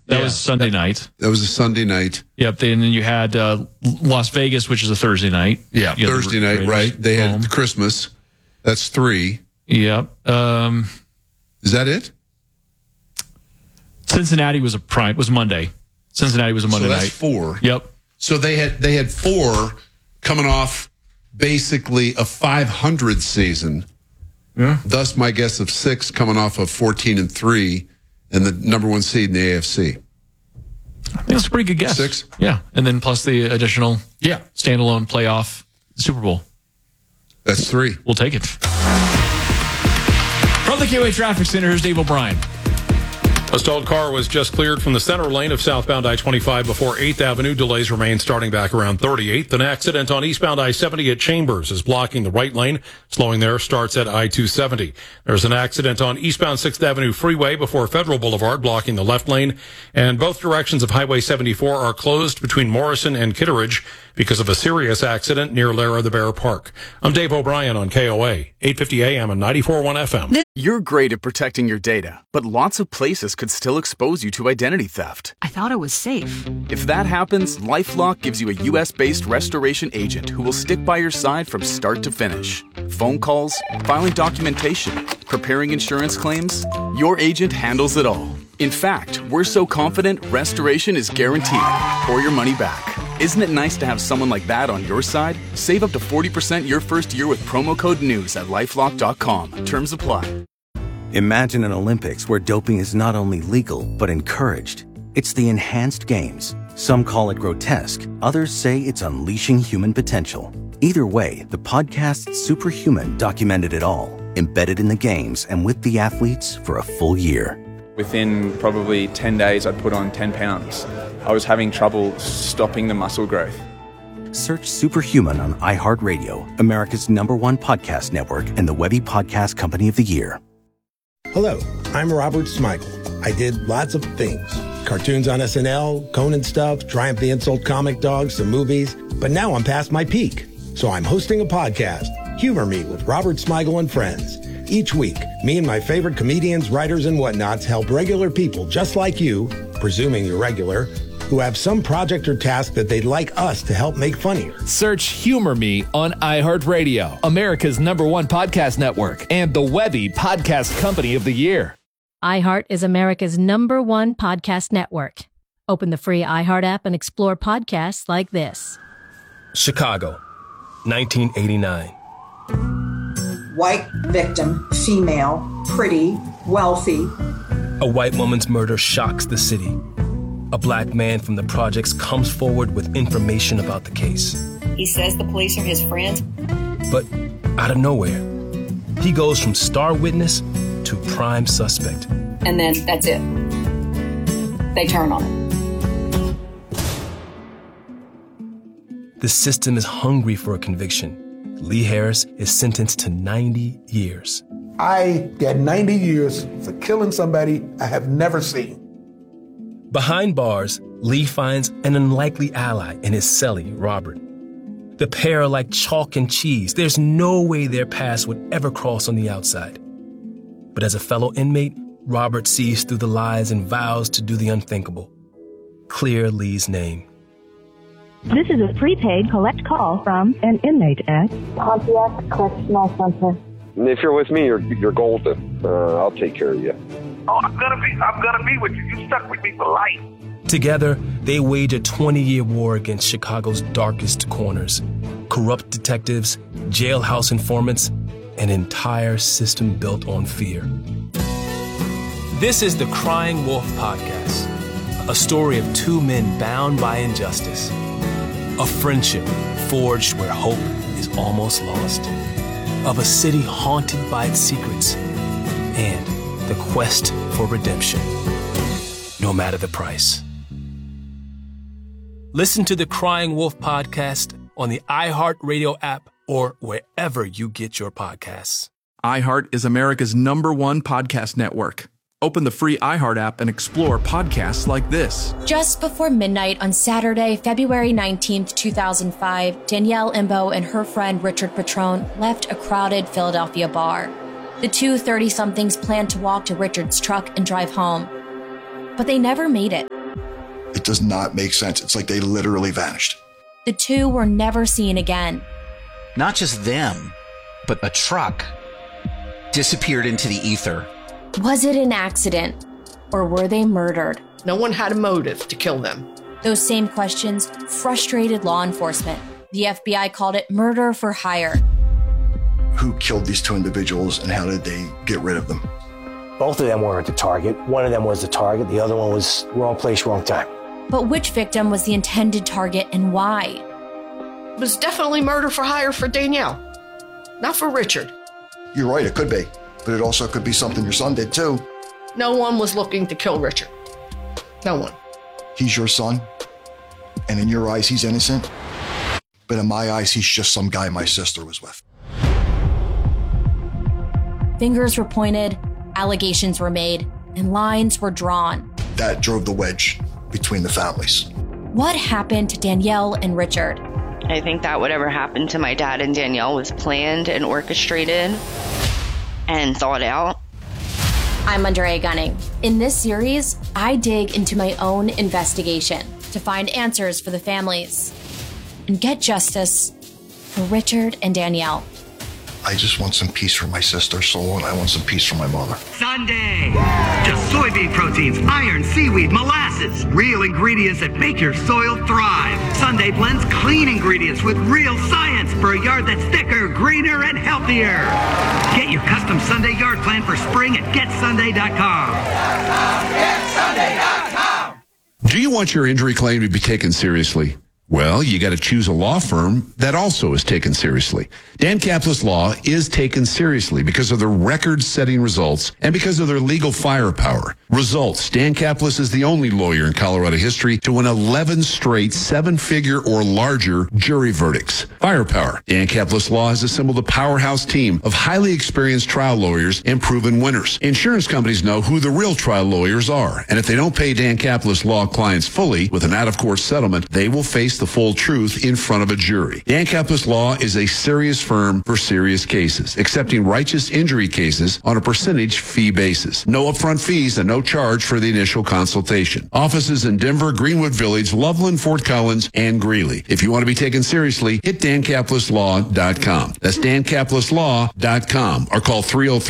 That was Sunday night. That was a Sunday night. Yep. And then you had Las Vegas, which is a Thursday night. Yeah, Thursday night, right. They had Christmas. That's 3. Yep. Is that it? Cincinnati was Monday. Cincinnati was a Monday night. So that's 4. Yep. So they had 4 coming off basically a 500 season. Yeah. Thus, my guess of 6 coming off of 14-3 and the number 1 seed in the AFC. I think that's a pretty good guess. 6? Yeah. And then plus the additional standalone playoff Super Bowl. That's 3. We'll take it. From the KOA Traffic Center, here's Dave O'Brien. A stalled car was just cleared from the center lane of southbound I-25 before 8th Avenue. Delays remain starting back around 38th. An accident on eastbound I-70 at Chambers is blocking the right lane. Slowing there starts at I-270. There's an accident on eastbound 6th Avenue Freeway before Federal Boulevard, blocking the left lane. And both directions of Highway 74 are closed between Morrison and Kitteridge because of a serious accident near Lara the Bear Park. I'm Dave O'Brien on KOA, 850 AM and 94.1 FM. You're great at protecting your data, but lots of places could still expose you to identity theft. I thought it was safe. If that happens, LifeLock gives you a U.S.-based restoration agent who will stick by your side from start to finish. Phone calls, filing documentation, preparing insurance claims, your agent handles it all. In fact, we're so confident restoration is guaranteed or your money back. Isn't it nice to have someone like that on your side? Save up to 40% your first year with promo code NEWS at LifeLock.com. Terms apply. Imagine an Olympics where doping is not only legal, but encouraged. It's the Enhanced Games. Some call it grotesque. Others say it's unleashing human potential. Either way, the podcast Superhuman documented it all, embedded in the games and with the athletes for a full year. Within probably 10 days, I'd put on 10 pounds. I was having trouble stopping the muscle growth. Search Superhuman on iHeartRadio, America's #1 podcast network, and the Webby Podcast Company of the Year. Hello, I'm Robert Smigel. I did lots of things. Cartoons on SNL, Conan stuff, Triumph the Insult comic dogs, some movies. But now I'm past my peak. So I'm hosting a podcast, Humor Me with Robert Smigel and Friends. Each week, me and my favorite comedians, writers, and whatnots help regular people just like you, presuming you're regular, who have some project or task that they'd like us to help make funnier. Search Humor Me on iHeartRadio, America's #1 podcast network, and the Webby Podcast Company of the Year. iHeart is America's #1 podcast network. Open the free iHeart app and explore podcasts like this. Chicago, 1989. White victim, female, pretty, wealthy. A white woman's murder shocks the city. A black man from the projects comes forward with information about the case. He says the police are his friends. But out of nowhere, he goes from star witness to prime suspect. And then that's it. They turn on him. The system is hungry for a conviction. Lee Harris is sentenced to 90 years. I get 90 years for killing somebody I have never seen. Behind bars, Lee finds an unlikely ally in his cellie, Robert. The pair are like chalk and cheese. There's no way their paths would ever cross on the outside. But as a fellow inmate, Robert sees through the lies and vows to do the unthinkable. Clear Lee's name. This is a prepaid collect call from an inmate at Pontiac Correctional Center. If you're with me, you're golden. I'll take care of you. Oh, I'm gonna be with you. You stuck with me for life. Together, they wage a 20-year war against Chicago's darkest corners. Corrupt detectives, jailhouse informants, an entire system built on fear. This is the Crying Wolf Podcast, a story of two men bound by injustice. A friendship forged where hope is almost lost. Of a city haunted by its secrets. And the quest for redemption, no matter the price. Listen to the Crying Wolf Podcast on the iHeartRadio app or wherever you get your podcasts. iHeart is America's #1 podcast network. Open the free iHeart app and explore podcasts like this. Just before midnight on Saturday, February 19th, 2005, Danielle Imbo and her friend Richard Petrone left a crowded Philadelphia bar. The two 30-somethings planned to walk to Richard's truck and drive home. But they never made it. It does not make sense. It's like they literally vanished. The two were never seen again. Not just them, but a truck disappeared into the ether. Was it an accident, or were they murdered? No one had a motive to kill them. Those same questions frustrated law enforcement. The FBI called it murder for hire. Who killed these two individuals and how did they get rid of them? Both of them weren't the target. One of them was the target. The other one was wrong place, wrong time. But which victim was the intended target and why? It was definitely murder for hire for Danielle, not for Richard. You're right, it could be. But it also could be something your son did too. No one was looking to kill Richard. No one. He's your son, and in your eyes, he's innocent. But in my eyes, he's just some guy my sister was with. Fingers were pointed, allegations were made, and lines were drawn. That drove the wedge between the families. What happened to Danielle and Richard? I think that whatever happened to my dad and Danielle was planned and orchestrated and thought out. I'm Andrea Gunning. In this series, I dig into my own investigation to find answers for the families and get justice for Richard and Danielle. I just want some peace for my sister's soul, and I want some peace for my mother. Sunday! Just soybean proteins, iron, seaweed, molasses. Real ingredients that make your soil thrive. Sunday blends clean ingredients with real science for a yard that's thicker, greener, and healthier. Get your custom Sunday yard plan for spring at GetSunday.com. GetSunday.com! Do you want your injury claim to be taken seriously? Well, you got to choose a law firm that also is taken seriously. Dan Caplis Law is taken seriously because of their record-setting results and because of their legal firepower. Results: Dan Caplis is the only lawyer in Colorado history to win 11 straight seven-figure or larger jury verdicts. Firepower: Dan Caplis Law has assembled a powerhouse team of highly experienced trial lawyers and proven winners. Insurance companies know who the real trial lawyers are, and if they don't pay Dan Caplis Law clients fully with an out-of-court settlement, they will face the full truth in front of a jury. Dan Caplis Law is a serious firm for serious cases, accepting righteous injury cases on a percentage fee basis. No upfront fees and no charge for the initial consultation. Offices in Denver, Greenwood Village, Loveland, Fort Collins, and Greeley. If you want to be taken seriously, hit DanCaplisLaw.com. That's DanCaplisLaw.com or call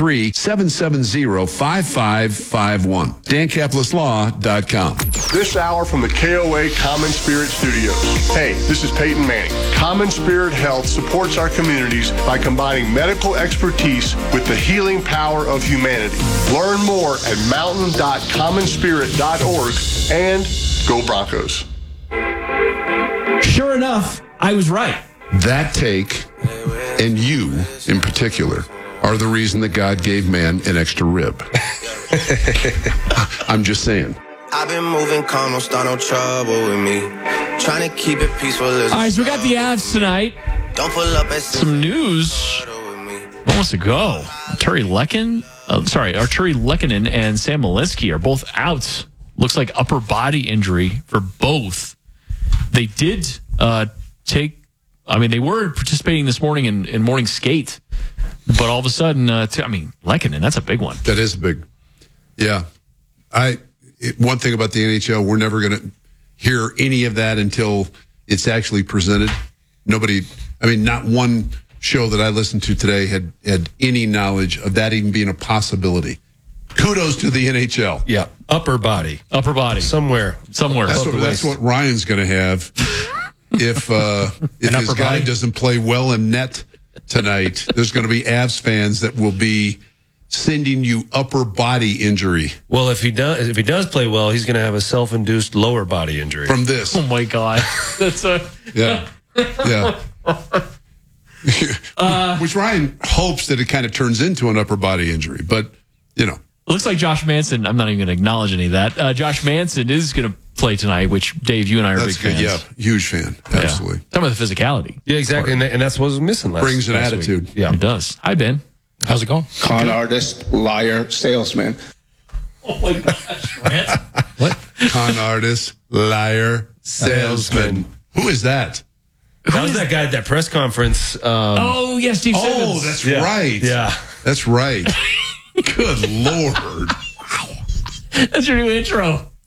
303-770-5551. DanCaplisLaw.com. This hour from the KOA Common Spirit Studios. Hey, this is Peyton Manning. Common Spirit Health supports our communities by combining medical expertise with the healing power of humanity. Learn more at mountain.commonspirit.org and go Broncos. Sure enough, I was right. That take, and you in particular, are the reason that God gave man an extra rib. I'm just saying. I've been moving calm, don't start no trouble with me. Trying to keep it peaceful. All right, so we got the Avs tonight. Don't pull up at some news. Almost a go. Arturi Lehkonen and Sam Malinski are both out. Looks like upper body injury for both. They did they were participating this morning in morning skate, but all of a sudden, Lehkonen, that's a big one. That is big. Yeah. One thing about the NHL, we're never going to hear any of that until it's actually presented. Not one show that I listened to today had any knowledge of that even being a possibility. Kudos to the NHL. Yeah, upper body. Somewhere. That's what Ryan's going to have if his guy doesn't play well in net tonight. There's going to be Avs fans that will be sending you upper body injury. Well, if he does play well, he's going to have a self-induced lower body injury from this. Oh my God, that's yeah. Which Ryan hopes that it kind of turns into an upper body injury, but it looks like Josh Manson. I'm not even going to acknowledge any of that. Josh Manson is going to play tonight, which Dave, you and I are big fans. Yeah, huge fan. Absolutely. Yeah. Some of the physicality. Yeah, exactly, and that's what was missing last. Brings an attitude. Week. Yeah, it does. Hi, Ben. How's it going? Con artist, liar, salesman. Oh my gosh, Grant. What? Con artist, liar, salesman. Who is that? That was that guy at that press conference. Steve Simmons. Oh, that's right. Yeah. That's right. Good Lord. That's your new intro.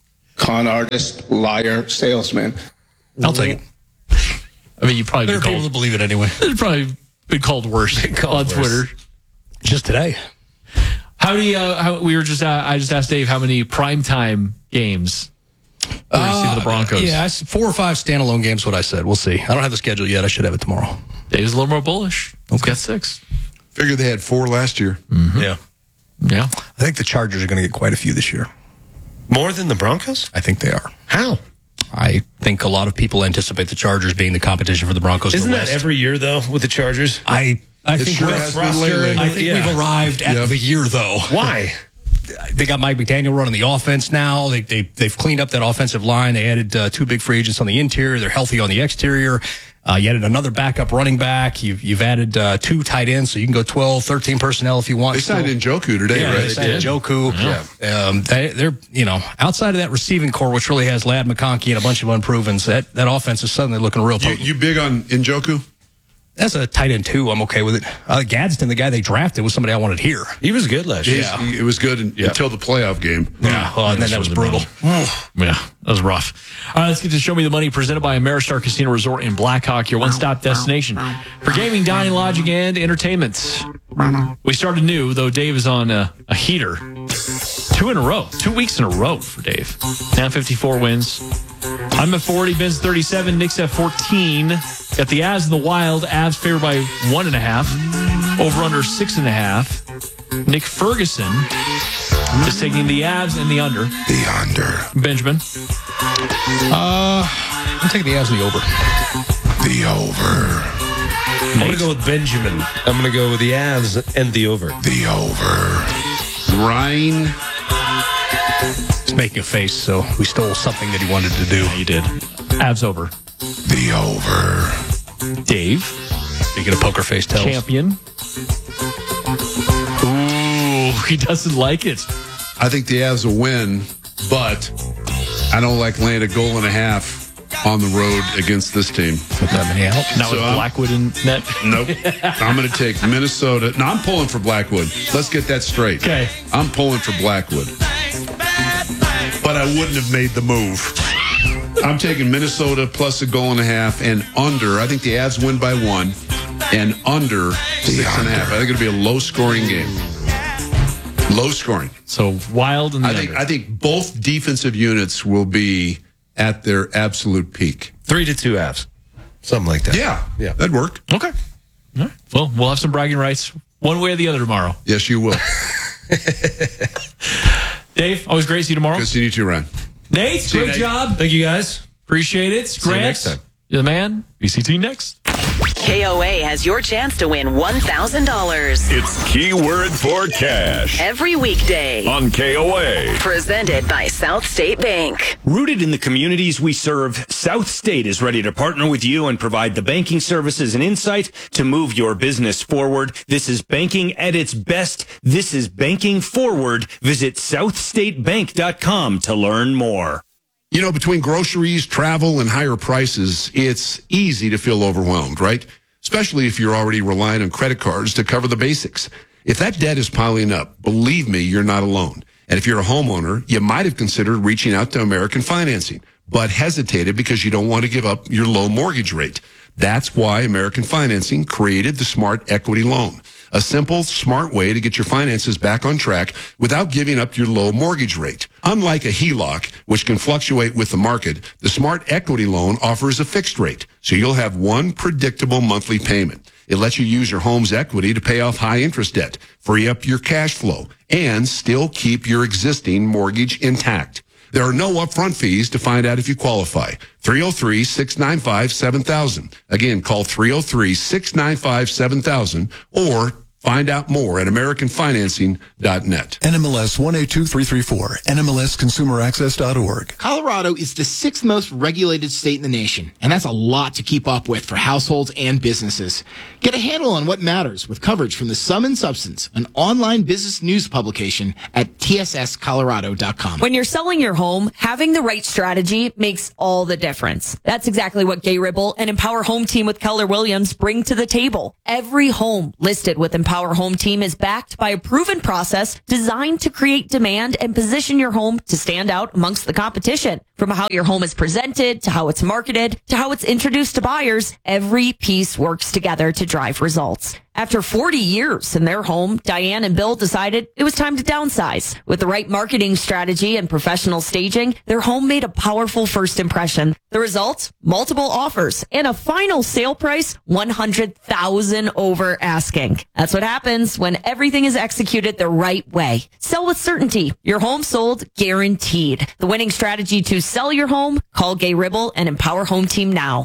con artist, liar, salesman. I'll take it. I mean, you probably There are people that believe it anyway. It's probably been called worse on Twitter. Just today. How do you? I just asked Dave how many primetime games we're going to see for the Broncos. Yeah, 4 or 5 standalone games. What I said. We'll see. I don't have the schedule yet. I should have it tomorrow. Dave's a little more bullish. He's got 6. Figured they had 4 last year. Mm-hmm. Yeah. I think the Chargers are going to get quite a few this year. More than the Broncos? I think they are. How? I think a lot of people anticipate the Chargers being the competition for the Broncos. Isn't in the that West. every year, though, with the Chargers? I think we've arrived at the year, though. Why? They got Mike McDaniel running the offense now. They've cleaned up that offensive line. They added 2 big free agents on the interior. They're healthy on the exterior. You added another backup running back. You've added 2 tight ends, so you can go 12, 13 personnel if you want. They signed Njoku today, right? They signed Njoku. Yeah. They're outside of that receiving core, which really has Ladd McConkey and a bunch of unprovens, that offense is suddenly looking real potent. You big on Njoku? As a tight end, too, I'm okay with it. Gadsden, the guy they drafted, was somebody I wanted here. He was good last year. It was good until the playoff game. Yeah, and then that was brutal. Yeah, that was rough. All right, let's get to Show Me the Money, presented by Ameristar Casino Resort in Blackhawk, your one-stop destination for gaming, dining, lodging, and entertainment. We started new, though Dave is on a heater. 2 in a row. 2 weeks in a row for Dave. Now 54 wins. I'm at 40, Ben's 37, Nick's at 14. Got the Avs and the Wild. Avs favored by 1.5. Over under 6.5. Nick Ferguson is taking the Avs and the under. The under. Benjamin. I'm taking the Avs and the over. The over. I'm going to go with Benjamin. I'm going to go with the Avs and the over. The over. Ryan. He's making a face, so we stole something that he wanted to do. Yeah, you did. Avs over. The over. Dave. Speaking of poker face tells. Champion. Ooh, he doesn't like it. I think the Avs will win, but I don't like laying a goal and a half on the road against this team. Not with Blackwood in net? Nope. I'm going to take Minnesota. No, I'm pulling for Blackwood. Let's get that straight. Okay. I'm pulling for Blackwood. But I wouldn't have made the move. I'm taking Minnesota plus a goal and a half and under. I think the Avs win by 1 and under 6.5. I think it'll be a low-scoring game. Low scoring. So Wild and the under. I think both defensive units will be at their absolute peak. 3-2 Avs. Something like that. Yeah. That'd work. Okay. All right. Well, we'll have some bragging rights one way or the other tomorrow. Yes, you will. Dave, always great to see you tomorrow. Good to see you too, Ryan. Nate, great job. Thank you, guys. Appreciate it. See you next time. You're the man. BCT next. KOA has your chance to win $1,000. It's Keyword for Cash. Every weekday on KOA. Presented by South State Bank. Rooted in the communities we serve, South State is ready to partner with you and provide the banking services and insight to move your business forward. This is banking at its best. This is banking forward. Visit southstatebank.com to learn more. You know, between groceries, travel, and higher prices, it's easy to feel overwhelmed, right? Especially if you're already relying on credit cards to cover the basics. If that debt is piling up, believe me, you're not alone. And if you're a homeowner, you might have considered reaching out to American Financing, but hesitated because you don't want to give up your low mortgage rate. That's why American Financing created the Smart Equity Loan. A simple, smart way to get your finances back on track without giving up your low mortgage rate. Unlike a HELOC, which can fluctuate with the market, the Smart Equity Loan offers a fixed rate, so you'll have one predictable monthly payment. It lets you use your home's equity to pay off high-interest debt, free up your cash flow, and still keep your existing mortgage intact. There are no upfront fees to find out if you qualify. 303-695-7000. Again, call 303-695-7000 or find out more at AmericanFinancing.net. NMLS 182334, NMLSConsumerAccess.org. Colorado is the 6th most regulated state in the nation, and that's a lot to keep up with for households and businesses. Get a handle on what matters with coverage from the Sum and Substance, an online business news publication at tsscolorado.com. When you're selling your home, having the right strategy makes all the difference. That's exactly what Gay Ribble and Empower Home Team with Keller Williams bring to the table. Every home listed with Empower Empower Home Team is backed by a proven process designed to create demand and position your home to stand out amongst the competition. From how your home is presented, to how it's marketed, to how it's introduced to buyers, every piece works together to drive results. After 40 years in their home, Diane and Bill decided it was time to downsize. With the right marketing strategy and professional staging, their home made a powerful first impression. The result? Multiple offers and a final sale price $100,000 over asking. That's what happens when everything is executed the right way. Sell with certainty. Your home sold guaranteed. The winning strategy to sell your home? Call Gay Ribble and Empower Home Team now.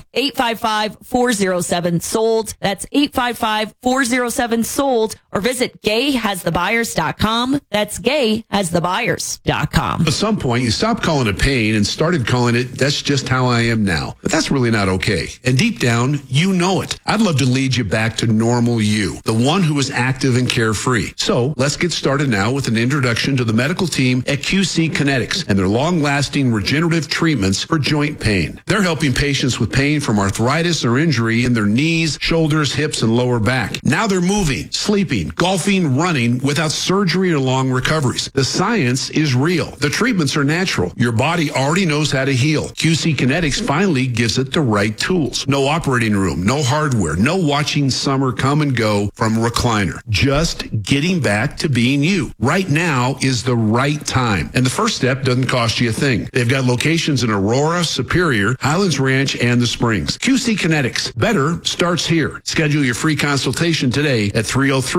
855-407-SOLD. That's 855-407-SOLD. Or visit gayhasthebuyers.com. That's gayhasthebuyers.com. At some point, you stopped calling it pain and started calling it, that's just how I am now. But that's really not okay. And deep down, you know it. I'd love to lead you back to normal you, the one who is active and carefree. So let's get started now with an introduction to the medical team at QC Kinetics and their long-lasting regenerative treatments for joint pain. They're helping patients with pain from arthritis or injury in their knees, shoulders, hips, and lower back. Now they're moving, sleeping, golfing, running without surgery or long recoveries. The science is real. The treatments are natural. Your body already knows how to heal. QC Kinetics finally gives it the right tools. No operating room, no hardware, no watching summer come and go from recliner. Just getting back to being you. Right now is the right time. And the first step doesn't cost you a thing. They've got locations in Aurora, Superior, Highlands Ranch, and the Springs. QC Kinetics. Better starts here. Schedule your free consultation today at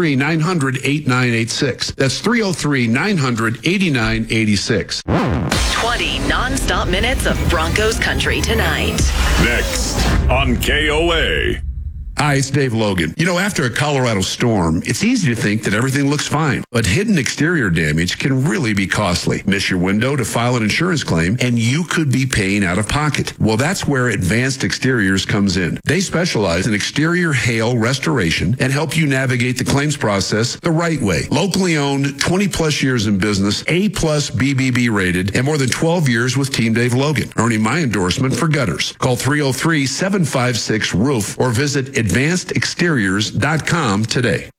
303-900-8986. That's 303-900-8986. 20 non-stop minutes of Broncos country tonight. Next on KOA. Hi, it's Dave Logan. You know, after a Colorado storm, it's easy to think that everything looks fine, but hidden exterior damage can really be costly. Miss your window to file an insurance claim, and you could be paying out of pocket. Well, that's where Advanced Exteriors comes in. They specialize in exterior hail restoration and help you navigate the claims process the right way. Locally owned, 20 plus years in business, A+ BBB rated, and more than 12 years with Team Dave Logan, earning my endorsement for gutters. Call 303-756-ROOF or visit AdvancedExteriors.com today.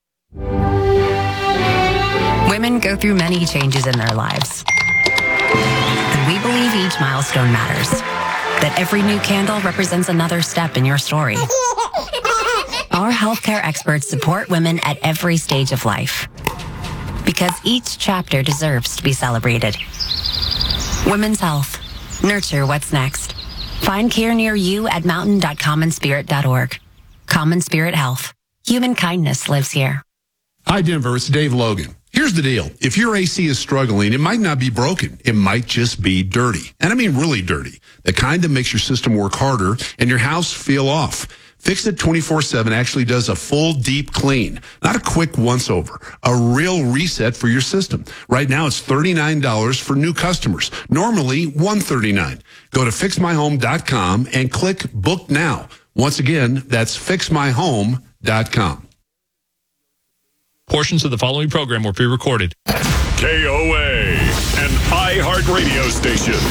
Women go through many changes in their lives. And we believe each milestone matters. That every new candle represents another step in your story. Our healthcare experts support women at every stage of life. Because each chapter deserves to be celebrated. Women's health. Nurture what's next. Find care near you at mountain.commonspirit.org. Common Spirit Health. Human kindness lives here. Hi, Denver. It's Dave Logan. Here's the deal. If your AC is struggling, it might not be broken. It might just be dirty. And I mean really dirty. The kind that makes your system work harder and your house feel off. Fix It 24/7 actually does a full deep clean, not a quick once over, a real reset for your system. Right now it's $39 for new customers, normally $139. Go to fixmyhome.com and click book now. Once again, that's fixmyhome.com. Portions of the following program were pre-recorded. KOA, an iHeartRadio station.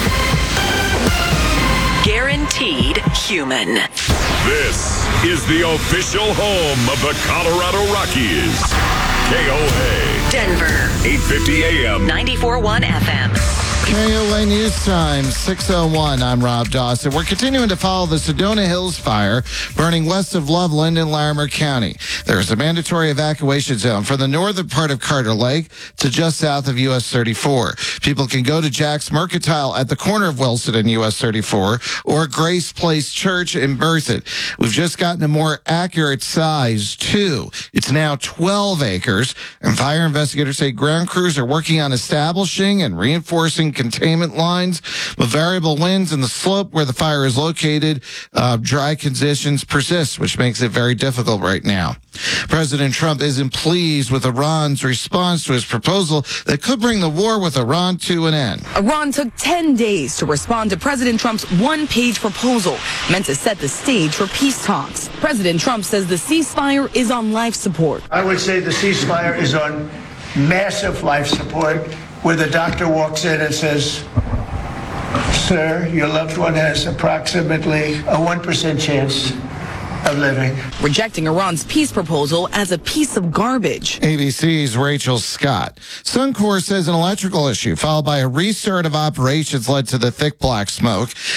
Guaranteed human. This is the official home of the Colorado Rockies. KOA. Denver. 850 AM. 94.1 FM. KOA News Time, 6:01. I'm Rob Dawson. We're continuing to follow the Sedona Hills fire burning west of Loveland in Larimer County. There is a mandatory evacuation zone from the northern part of Carter Lake to just south of US 34. People can go to Jack's Mercantile at the corner of Wilson and US 34 or Grace Place Church in Berthoud. We've just gotten a more accurate size, too. It's now 12 acres, and fire investigators say ground crews are working on establishing and reinforcing containment lines. With variable winds and the slope where the fire is located, dry conditions persist, which makes it very difficult right now. President Trump isn't pleased with Iran's response to his proposal that could bring the war with Iran to an end. Iran took 10 days to respond to President Trump's one-page proposal meant to set the stage for peace talks. President Trump says the ceasefire is on life support. I would say the ceasefire is on massive life support, where the doctor walks in and says, "Sir, your loved one has approximately a 1% chance of living. Rejecting Iran's peace proposal as a piece of garbage. ABC's Rachel Scott. Suncor says an electrical issue followed by a restart of operations led to the thick black smoke.